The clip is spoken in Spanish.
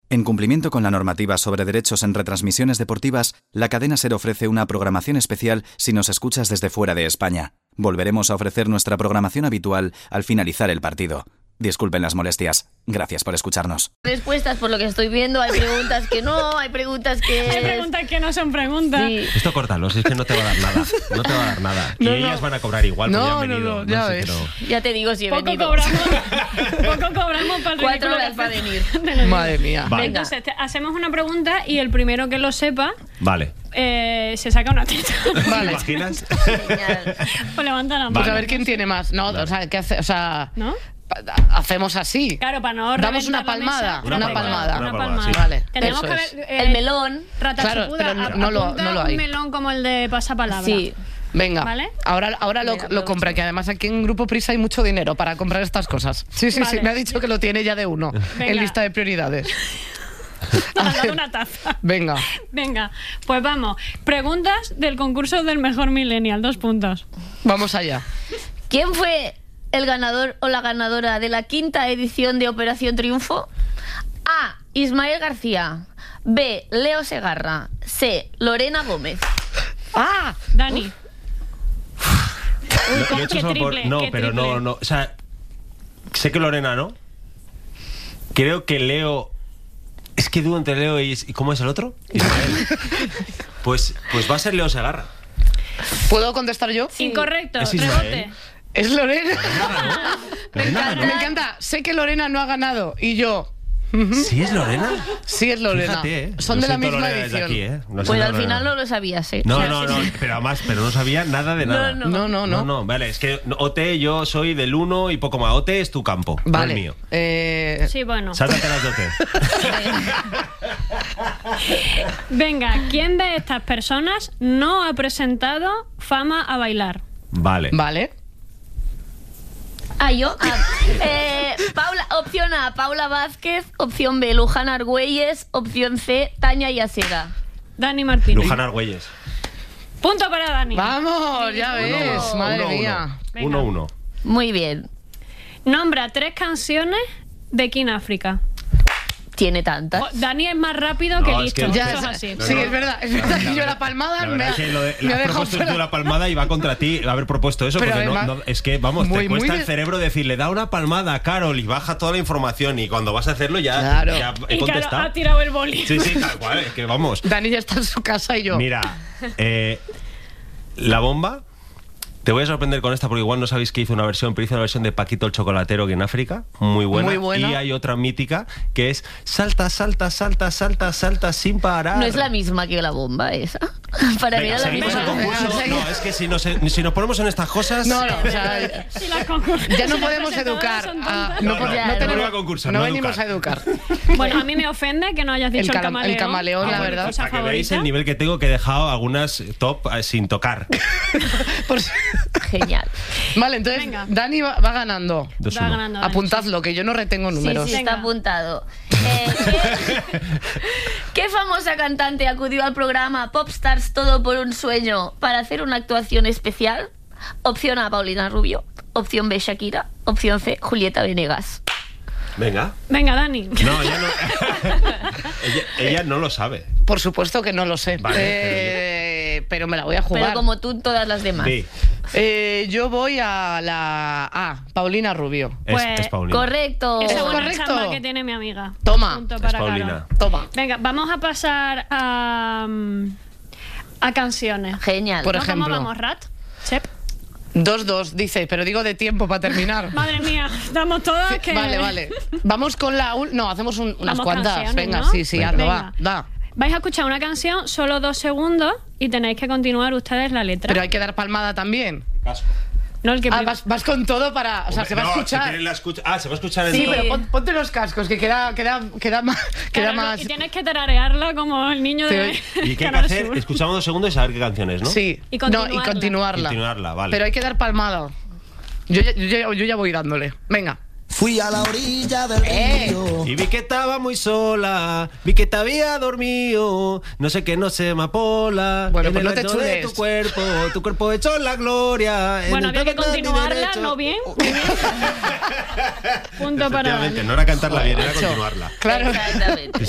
En cumplimiento con la normativa sobre derechos en retransmisiones deportivas, la cadena SER ofrece una programación especial si nos escuchas desde fuera de España. Volveremos a ofrecer nuestra programación habitual al finalizar el partido. Disculpen las molestias. Gracias por escucharnos. Respuestas, por lo que estoy viendo, hay preguntas que no, hay preguntas que... Hay preguntas que no son preguntas. Sí. Esto córtalo, si es que no te va a dar nada. No te va a dar nada. Y ellas van a cobrar igual, porque ya han venido. ya sé, ves. pero... Ya te digo si he Poco venido. cobramos para el 4 ridículo horas para venir. Madre mía. Vale. Entonces, hacemos una pregunta y el primero que lo sepa Vale. se saca una teta. ¿Te Vale. imaginas? Genial. Pues levanta la mano. Pues a ver quién tiene más. No, o sea, ¿qué hace? O sea, ¿No? hacemos así. Claro, para no Damos reventar una la palmada, mesa. una palmada. Una Una palmada, palmada. sí. Vale, Tenemos eso que es. ver, El melón. Rata Claro, chupuda, pero no lo hay. un melón como el de pasapalabra. Sí. Venga, ¿Vale? ahora lo Venga, compra, que además aquí en Grupo Prisa hay mucho dinero para comprar estas cosas. Sí, Vale. me ha dicho que lo tiene ya de uno Venga. en lista de prioridades. Te has dado una taza. Venga, Venga, pues vamos. Preguntas del concurso del mejor millennial. 2 puntos. vamos allá. ¿Quién fue el ganador o la ganadora de la 5ª edición de Operación Triunfo? A. Ismael García. B. Leo Segarra. C. Lorena Gómez. ¡Ah! Dani. Lo qué he hecho solo por... triple, No, qué pero triple. no. O sea, sé que Lorena, ¿no? Creo que Leo... Es que dudo entre Leo y... ¿Cómo es el otro? Ismael. Pues va a ser Leo Segarra. ¿Puedo contestar yo? Incorrecto. Es Ismael. Rebote. Es Lorena. ¿Lorena ganó? Me encanta. Sé que Lorena no ha ganado y yo. ¿Sí es Lorena? Sí, es Lorena. Fíjate, Son Lo de la siento, misma Lorena, desde edición. aquí, No Pues siento, al Lorena. final no lo sabías, ¿eh? No, O sea, no, pero además, pero no sabía nada de nada. No. No. No, vale, es que OT yo soy del 1 y poco más. OT es tu campo, Vale. no el mío. Sí, bueno. Sáltate las de OT. Venga, ¿quién de estas personas no ha presentado Fama a bailar? Vale. Vale. Ah, yo. Paula, opción A, Paula Vázquez. Opción B, Luján Argüelles. Opción C, Tania Yasera. Dani Martínez. Luján Argüelles. Punto para Dani. Vamos, ya ves. Madre mía. Venga. 1-1. Muy bien. Nombra 3 canciones de King África. Tiene tantas. Dani es más rápido que No, es listo. que- Ya, Eso es así. sí, es verdad. Es verdad que yo la palmada La me verdad ha, es que lo de, me le ha has dejado propuesto fuera. tú la palmada y va contra ti haber propuesto eso, Pero porque además, es que, vamos, muy, te cuesta muy el cerebro decirle, da una palmada a Carol y baja toda la información y cuando vas a hacerlo ya, Claro. ya he Y claro, contestado. ha tirado el boli. Sí, tal cual, es que vamos. Dani ya está en su casa y yo. Mira, La Bomba, te voy a sorprender con esta porque igual no sabéis que hizo una versión, pero hizo una versión de Paquito el Chocolatero que en África, muy buena. Muy buena. Y hay otra mítica que es salta, salta, salta, salta, salta sin parar. No es la misma que La Bomba esa. Para mí Venga, era la seguimos el misma. concurso. Venga, No, es que si nos ponemos en estas cosas... No, o sea, Si las concur- ya no si las podemos presentadoras educar. son a- tontas. no, No, pod- no, no no tenemos- vuelva a concursar, no no venimos a educar. Bueno, a mí me ofende que no hayas dicho el camaleón. el camaleón, la Ah, verdad. cosa Para que veáis favorita. el nivel que tengo, que he dejado algunas top sin tocar. Por si- Genial. Vale, entonces Venga. Dani va ganando. 2-1. Va ganando Dani. Apuntadlo, que yo no retengo números. Sí, Venga. está apuntado. ¿Qué famosa cantante acudió al programa Popstars Todo por un Sueño para hacer una actuación especial? Opción A, Paulina Rubio. Opción B, Shakira. Opción C, Julieta Venegas. Venga. Venga, Dani. No, ella no. ella no lo sabe. Por supuesto que no lo sé. Vale, Pero me la voy a jugar. Pero como tú, todas las demás. Sí, Yo voy a la A, Paulina Rubio. Pues, es Paulina. Correcto. Esa buena correcto. chamba que tiene mi amiga. Toma. Punto Es para Paulina. Carol. Toma. Venga, vamos a pasar a canciones. Genial. Por ¿No? ¿Cómo ejemplo. vamos, Rat? Chep. 2-2, dice, pero digo de tiempo para terminar. Madre mía, estamos todas que... Vale. Vamos con la... No, hacemos unas Vamos cuantas. canciones, Venga, ¿no? sí, Venga. hazlo, Venga. va. Vais a escuchar una canción, solo 2 segundos, y tenéis que continuar ustedes la letra. Pero hay que dar palmada también. No, el que Vas con todo para... O sea, se va a No, escuchar. si quieres la escucha... Ah, se va a escuchar en Sí, todo. pero ponte los cascos, que queda más... Claro, más... Y tienes que tararearla como el niño de... ¿Y qué hay que Canal hacer? Sur. Escuchamos 2 segundos y saber qué canciones, ¿no? Sí. Y No, continuarla. y continuarla. Continuarla, vale. Pero hay que dar palmada. Yo ya voy dándole. Venga. Fui a la orilla del río. Y vi que estaba muy sola, vi que te había dormido, no sé qué, no sé, amapola. Bueno, en pues el no te alto de chules. tu cuerpo hecho en la gloria. en Bueno, el había que todo de ti continuarla, derecho. ¿no? Bien. Muy bien. Punto para Efectivamente, Dani. no era cantarla bien, era Macho. continuarla. Claro. Exactamente.